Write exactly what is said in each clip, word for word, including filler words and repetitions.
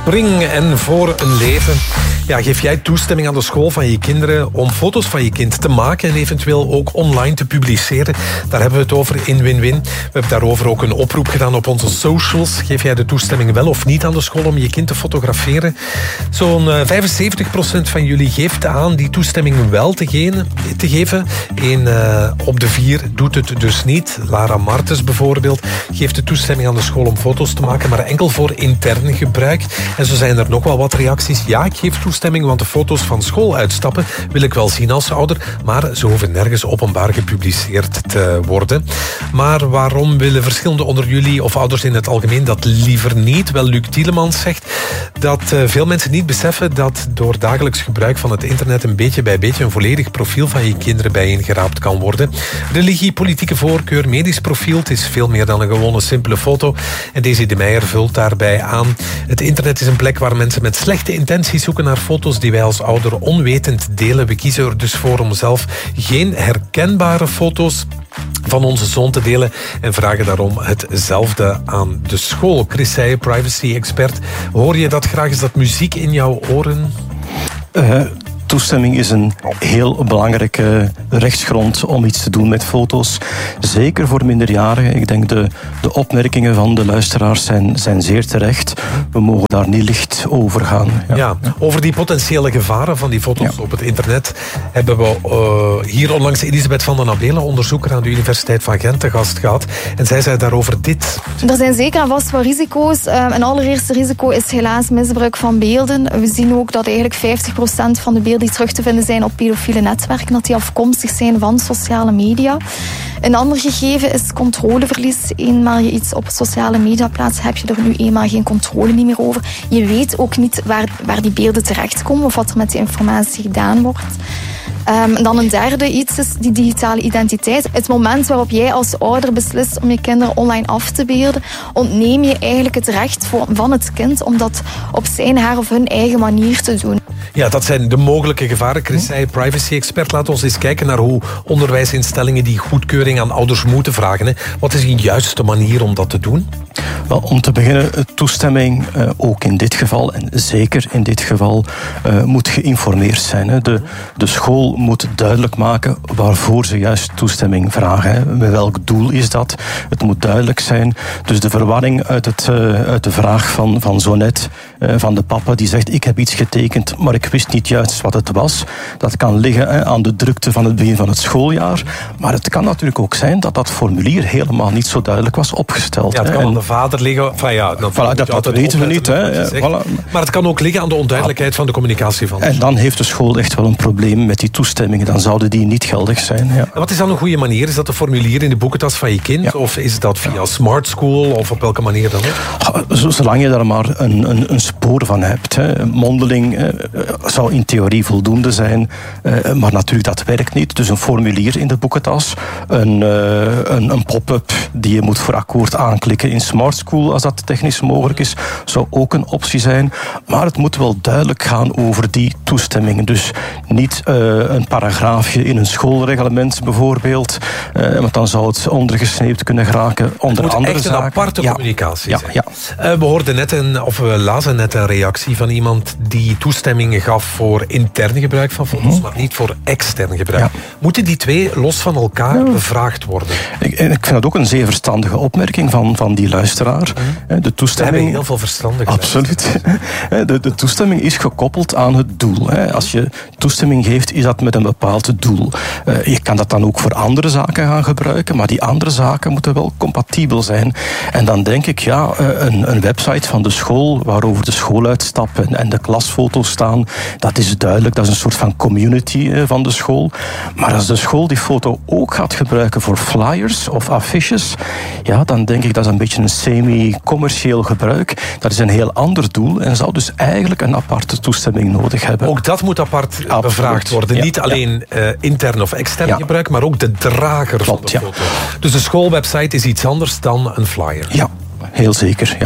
Spring en Voor een Leven. Ja, geef jij toestemming aan de school van je kinderen om foto's van je kind te maken en eventueel ook online te publiceren? Daar hebben we het over in Win-Win. We hebben daarover ook een oproep gedaan op onze socials. Geef jij de toestemming wel of niet aan de school om je kind te fotograferen? Zo'n vijfenzeventig procent van jullie geeft aan die toestemming wel te, geen, te geven. Eén uh, op de vier doet het dus niet. Lara Martens bijvoorbeeld geeft de toestemming aan de school om foto's te maken, maar enkel voor intern gebruik. En zo zijn er nog wel wat reacties. Ja, ik geef toestemming, want de foto's van school uitstappen wil ik wel zien als ouder, maar ze hoeven nergens openbaar gepubliceerd te worden. Maar waarom willen verschillende onder jullie of ouders in het algemeen dat liever niet? Wel, Luc Tielemans zegt dat uh, veel mensen niet beseffen dat door dagelijks gebruik van het internet een beetje bij beetje een volledig profiel van je kinderen bijeengeraapt kan worden. Religie, politieke voorkeur, medisch profiel, het is veel meer dan een gewone simpele foto. En Daisy de Meijer vult daarbij aan: het internet is een plek waar mensen met slechte intenties zoeken naar foto's die wij als ouder onwetend delen. We kiezen er dus voor om zelf geen herkenbare foto's van onze zoon te delen en vragen daarom hetzelfde aan de school. Chris Seijen, privacy-expert. Hoor je dat graag? Is dat muziek in jouw oren? Uh, toestemming is een heel belangrijke rechtsgrond om iets te doen met foto's. Zeker voor minderjarigen. Ik denk de, de opmerkingen van de luisteraars zijn, zijn zeer terecht. We mogen daar niet licht over gaan. Ja, ja, over die potentiële gevaren van die foto's ja. op het internet hebben we uh, hier onlangs Elisabeth van den Abelen, onderzoeker aan de Universiteit van Gent, te gast gehad. En zij zei daarover dit. Er zijn zeker en vast wat risico's. Um, een allereerste risico is helaas misbruik van beelden. We zien ook dat eigenlijk vijftig procent van de beelden die terug te vinden zijn op pedofiele netwerken, dat die afkomstig zijn van sociale media. Een ander gegeven is controleverlies. Eenmaal je iets op sociale media plaatst, heb je er nu eenmaal geen controle niet meer over. Je weet ook niet waar, waar die beelden terechtkomen of wat er met die informatie gedaan wordt. Um, dan een derde iets is die digitale identiteit. Het moment waarop jij als ouder beslist om je kinderen online af te beelden, ontneem je eigenlijk het recht voor, van het kind om dat op zijn, haar of hun eigen manier te doen. Ja, dat zijn de mogelijke gevaren. Chris Seijen, privacy-expert. Laat ons eens kijken naar hoe onderwijsinstellingen die goedkeuring aan ouders moeten vragen. Hè. Wat is een juiste manier om dat te doen? Wel, om te beginnen, toestemming, uh, ook in dit geval, en zeker in dit geval, uh, moet geïnformeerd zijn. Hè. De, de school moet duidelijk maken waarvoor ze juist toestemming vragen. Hè. Met welk doel is dat? Het moet duidelijk zijn. Dus de verwarring uit, het, uh, uit de vraag van, van zo net, uh, van de papa die zegt: ik heb iets getekend, maar ik wist niet juist wat het was. Dat kan liggen hè, aan de drukte van het begin van het schooljaar. Maar het kan natuurlijk ook zijn dat dat formulier helemaal niet zo duidelijk was opgesteld. Ja, het kan aan de vader liggen. Enfin, ja, dat voilà, dat, dat weten we niet. Hè. Voilà. Maar het kan ook liggen aan de onduidelijkheid ah. van de communicatie van de En dan heeft de school echt wel een probleem met die toestemmingen. Dan zouden die niet geldig zijn. Ja. En wat is dan een goede manier? Is dat een formulier in de boekentas van je kind? Ja. Of is dat via ja. Smart School? Of op welke manier dan ook? Zolang je daar maar een, een, een spoor van hebt. Hè. Mondeling eh, zou in theorie voldoende zijn. Eh, maar natuurlijk, dat werkt niet. Dus een formulier in de boekentas. Een, uh, een, een pop-up die je moet voor akkoord aanklikken in Smart School, als dat technisch mogelijk is, zou ook een optie zijn. Maar het moet wel duidelijk gaan over die toestemmingen. Dus niet uh, een paragraafje in een schoolreglement bijvoorbeeld. Uh, want dan zou het ondergesneeuwd kunnen geraken onder andere zaken. Het moet echt een aparte ja. communicatie ja, zijn. Ja. Uh, we hoorden net een, of we lazen net een reactie van iemand die toestemmingen gaf voor intern gebruik van foto's, mm-hmm. maar niet voor extern gebruik. Ja. Moeten die twee los van elkaar ja. bevraagd worden? Ik, ik vind dat ook een zeer verstandige opmerking van, van die luisteraar. Mm-hmm. De toestemming... We hebben heel veel verstandige Absoluut. De, de toestemming is gekoppeld aan het doel. Als je toestemming geeft, is dat met een bepaald doel. Je kan dat dan ook voor andere zaken gaan gebruiken, maar die andere zaken moeten wel compatibel zijn. En dan denk ik, ja, een, een website van de school waarover de schooluitstap en, en de klasfoto's staan, dat is duidelijk. Dat is een soort van community van de school. Maar als de school die foto ook gaat gebruiken voor flyers of affiches, ja, dan denk ik dat is een beetje een semi-commercieel gebruik. Dat is een heel ander doel en zou dus eigenlijk een aparte toestemming nodig hebben. Ook dat moet apart Absoluut. bevraagd worden. Ja, Niet alleen ja. uh, intern of extern ja. gebruik, maar ook de drager Klopt, van de foto. Ja. Dus de schoolwebsite is iets anders dan een flyer. Ja, heel zeker, ja.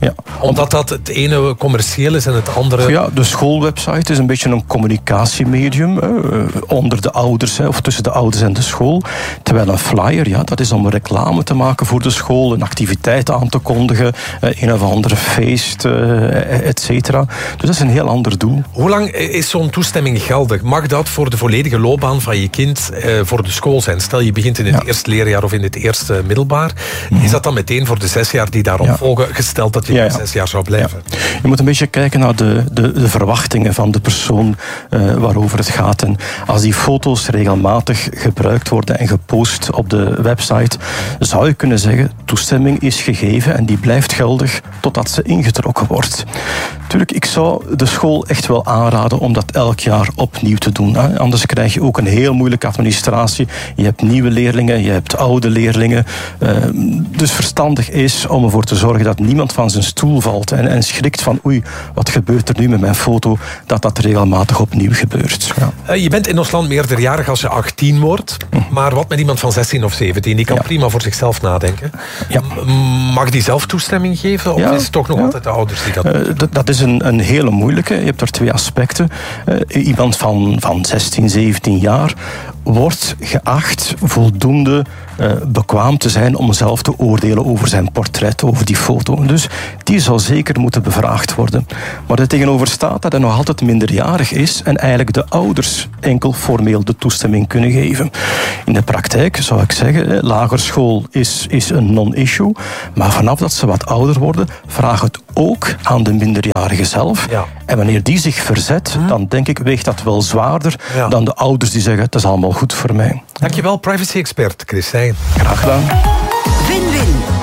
Ja. Omdat dat het ene commercieel is en het andere... Ja, de schoolwebsite is een beetje een communicatiemedium eh, onder de ouders, eh, of tussen de ouders en de school. Terwijl een flyer, ja, dat is om reclame te maken voor de school, een activiteit aan te kondigen, eh, een of andere feest, eh, et cetera. Dus dat is een heel ander doel. Hoe lang is zo'n toestemming geldig? Mag dat voor de volledige loopbaan van je kind eh, voor de school zijn? Stel, je begint in het ja. eerste leerjaar of in het eerste middelbaar. Mm-hmm. Is dat dan meteen voor de zes jaar die daarop ja. volgen, gesteld dat je ja, ja. zes jaar zou blijven? Ja. Je moet een beetje kijken naar de, de, de verwachtingen van de persoon uh, waarover het gaat. En als die foto's regelmatig gebruikt worden en gepost op de website, zou je kunnen zeggen, toestemming is gegeven en die blijft geldig totdat ze ingetrokken wordt. Tuurlijk, ik zou de school echt wel aanraden om dat elk jaar opnieuw te doen. Hè. Anders krijg je ook een heel moeilijke administratie. Je hebt nieuwe leerlingen, je hebt oude leerlingen. Uh, dus verstandig is om ervoor te zorgen dat niemand van zijn stoel valt en, en schrikt van oei, wat gebeurt er nu met mijn foto? Dat dat regelmatig opnieuw gebeurt. Ja. Uh, je bent in ons land meerderjarig als je achttien wordt. Hm. Maar wat met iemand van zestien of zeventien? Die kan ja. prima voor zichzelf nadenken. Ja. Mag die zelf toestemming geven? Of ja. is het toch nog ja. altijd de ouders die dat doen? Uh, dat is een, een hele moeilijke. Je hebt daar twee aspecten. Uh, iemand van, van zestien, zeventien jaar wordt geacht voldoende uh, bekwaam te zijn om zelf te oordelen over zijn portret, over die foto. Dus die zal zeker moeten bevraagd worden. Maar er tegenover staat dat hij nog altijd minderjarig is en eigenlijk de ouders enkel formeel de toestemming kunnen geven. In de praktijk zou ik zeggen, lagere school is, is een non-issue, maar vanaf dat ze wat ouder worden, vraag het ook aan de minderjarige zelf. Ja. En wanneer die zich verzet, hm. dan denk ik, weegt dat wel zwaarder ja. dan de ouders die zeggen, het is allemaal goed voor mij. Dankjewel, privacy-expert Chris Heijn. Graag gedaan. Win-win.